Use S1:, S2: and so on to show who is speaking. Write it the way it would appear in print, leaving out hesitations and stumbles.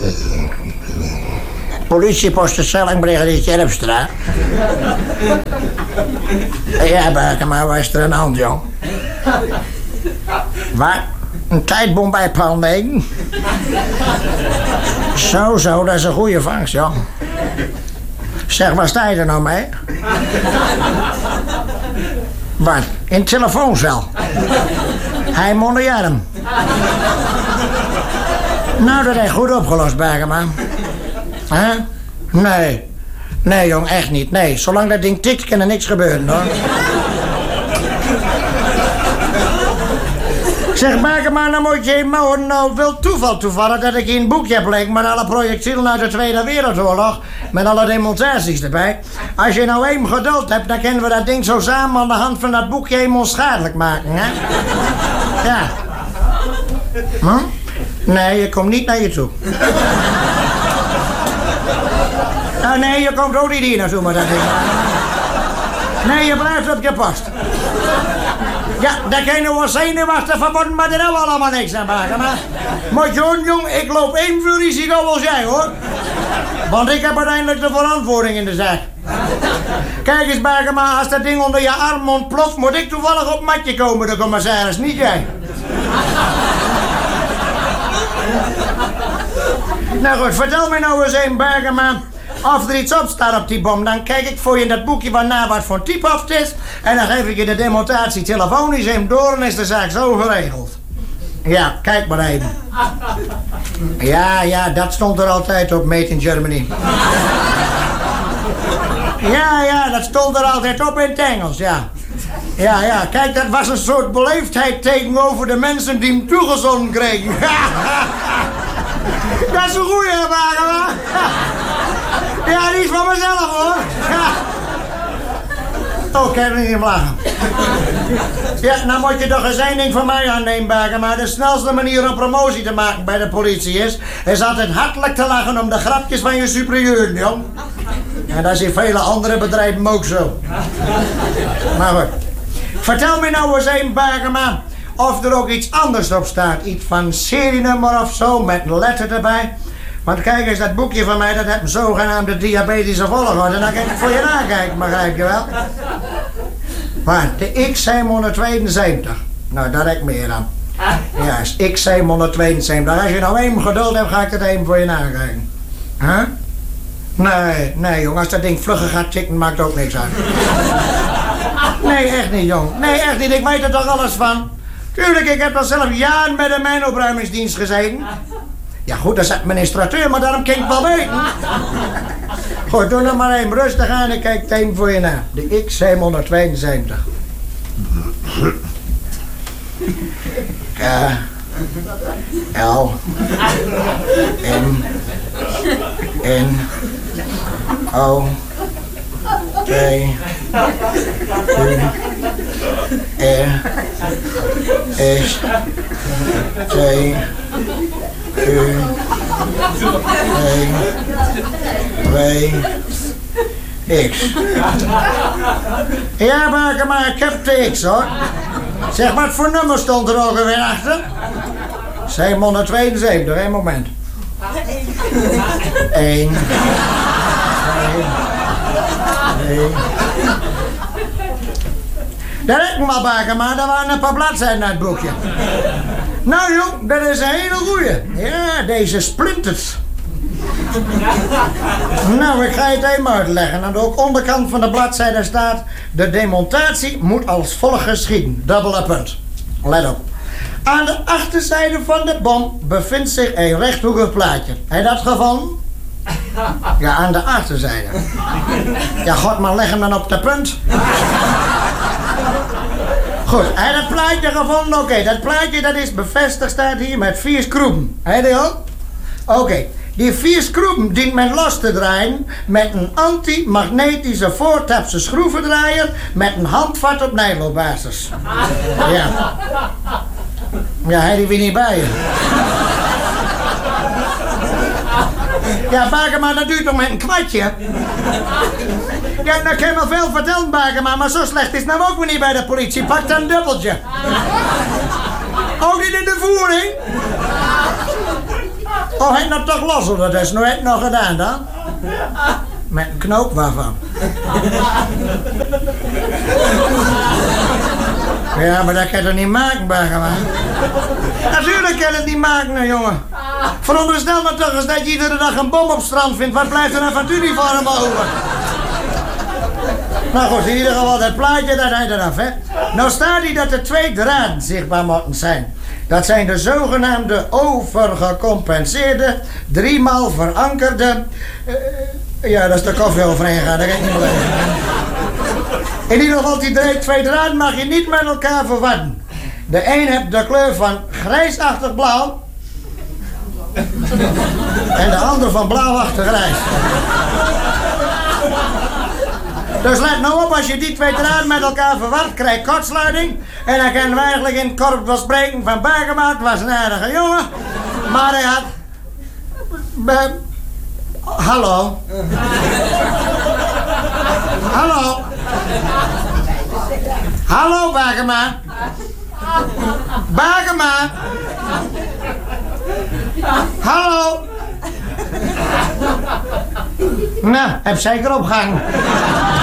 S1: Politiepost de Schelling, brigadier Tjerpstra. Ja, Berkema, waar is er aan de hand, jong? Wat? Een tijdbom bij Paul 9? Zo, dat is een goede vangst, jong. Zeg, waar sta je er nou mee? Wat? In het telefooncel? Hij mondejarm. Nou, dat is goed opgelost, Bergema. Huh? Nee, jong, echt niet. Nee, zolang dat ding tikt, kan er niks gebeuren, hoor. Zeg, Bergema, dan moet je nou wel toevallig dat ik in een boekje heb liggen met alle projectielen uit de Tweede Wereldoorlog, met alle demonstraties erbij. Als je nou even geduld hebt, dan kunnen we dat ding zo samen aan de hand van dat boekje helemaal onschadelijk maken, hè? Ja. Hm? Nee, je komt niet naar je toe. Nee, je komt ook niet hier naartoe met dat ding. Nee, je blijft op je post. Ja, daar kan je wel zenuwachtig van worden, maar daar hebben we allemaal niks aan maken. Maar jong, ik loop evenveel risico als jij, hoor. Want ik heb uiteindelijk de verantwoording in de zaak. Kijk eens, Bergema, als dat ding onder je arm ontploft, moet ik toevallig op matje komen, de commissaris, niet jij. Nou goed, vertel me nou eens een, Bergema, of er iets op staat op die bom. Dan kijk ik voor je in dat boekje waarna wat voor type of het is. En dan geef ik je de demonstratie telefonisch even door en is de zaak zo geregeld. Ja, kijk maar even. Ja, dat stond er altijd op, Made in Germany. Ja, dat stond er altijd op in het Engels, ja. Ja, kijk, dat was een soort beleefdheid tegenover de mensen die hem toegezonden kregen. Dat is een goeie, Bergema. Ja, die is van mezelf, hoor. Ja. Oh, ik kan niet meer lachen. Ja, nou moet je toch eens één ding van mij aannemen, Bergema. De snelste manier om promotie te maken bij de politie is altijd hartelijk te lachen om de grapjes van je superieuren, jong. En dat is in vele andere bedrijven ook zo. Maar goed. Vertel me nou eens één, Bergema, of er ook iets anders op staat. Iets van serienummer of zo, met een letter erbij. Want kijk eens, dat boekje van mij, dat heeft een zogenaamde diabetische volgorde. En dan kan ik voor je nakijken, begrijp je wel? Maar de X772. Nou, daar heb ik meer aan. Ja, is X772. Als je nou even geduld hebt, ga ik het even voor je nakijken. Huh? Nee, jong, als dat ding vlugger gaat tikken, maakt ook niks uit. Nee, echt niet, jong. Nee, echt niet, ik weet er toch alles van. Tuurlijk, ik heb al zelf jaren bij de mijnopruimingsdienst gezeten. Ja goed, dat is administrateur, maar daarom kan ik wel weten. Goed, doe nog maar even rustig aan en kijk het even voor je na. De X772. K, L, M, N, O, P, U, R, S, T, U, W, X. Ja, maar ik heb de X, hoor. Zeg, wat voor nummer stond er ook alweer achter? 772, één moment. 1, 2, 3. Daar heb ik maar baken, maar daar waren een paar bladzijden uit het boekje. Nou jong, dat is een hele goeie. Ja, deze splinters. Nou, ik ga je het even uitleggen. Aan de onderkant van de bladzijde staat: de demonstratie moet als volgt geschieden. Dubbele punt. Let op. Aan de achterzijde van de bom bevindt zich een rechthoekig plaatje. Heb je dat gevonden? Ja, aan de achterzijde. Ja, god, maar leg hem dan op de punt. Goed, heb je dat plaatje gevonden? Oké, dat plaatje dat is bevestigd, staat hier met 4 schroeven. Heb je die ook? Oké, die 4 schroeven dient men los te draaien met een anti-magnetische voortapse schroevendraaier met een handvat op nylonbasis. Ja. Ja, hij die weer niet bij je. Ja, Bakema, dat duurt nog met een kwartje. Ja, dan kan je wel veel vertellen, Bakema, maar zo slecht is het nou ook weer niet bij de politie. Pak dan een dubbeltje. Ook niet in de voering? Oh, hij nou toch los, hoor. Dat is nooit nog gedaan dan? Met een knoop waarvan? Ja, maar dat kan je toch niet maken, Bergema? Natuurlijk kan je het niet maken, hè, jongen. Veronderstel maar toch eens dat je iedere dag een bom op het strand vindt. Wat blijft er dan van het uniform over? Nou goed, in ieder geval dat plaatje, dat hij eraf, hè. Nou staat hier dat er 2 draden zichtbaar moeten zijn. Dat zijn de zogenaamde overgecompenseerde, 3-maal verankerde... ja, dat is de koffie overheen gaan, dat kan ik niet meer lezen. In ieder geval, die 2 draden mag je niet met elkaar verwarren. De een heeft de kleur van grijsachtig blauw. En de ander van blauwachtig grijs. Dus let nou op, als je die 2 draden met elkaar verwart, krijg je kortsluiting. En dan kunnen we eigenlijk in het korps wel spreken van Bergema. Het was een aardige jongen. Maar hij had... hallo. Hallo. Hallo, Bergema. Bergema. Hallo. Nou, heb zeker opgang.